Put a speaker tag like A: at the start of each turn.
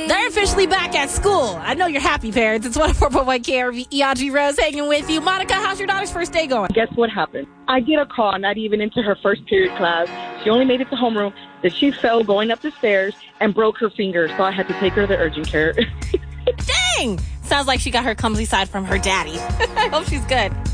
A: They're officially back at school. I know you're happy, parents. It's 104.1 KRV, Audrey Rose hanging with you. Monica, how's your daughter's first day going?
B: Guess what happened? I get a call, not even into her first period class. She only made it to homeroom, that she fell going up the stairs and broke her finger, so I had to take her to the urgent care.
A: Dang! Sounds like she got her clumsy side from her daddy. I hope she's good.